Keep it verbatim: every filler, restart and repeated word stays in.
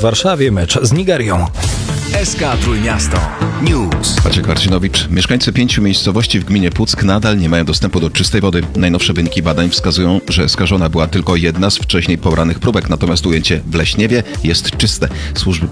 Warszawie mecz z Nigerią. S K Trójmiasto News. Maciek Marcinowicz. Mieszkańcy pięciu miejscowości w gminie Puck nadal nie mają dostępu do czystej wody. Najnowsze wyniki badań wskazują, że skażona była tylko jedna z wcześniej pobranych próbek, natomiast ujęcie w Leśniewie jest czyste. Służby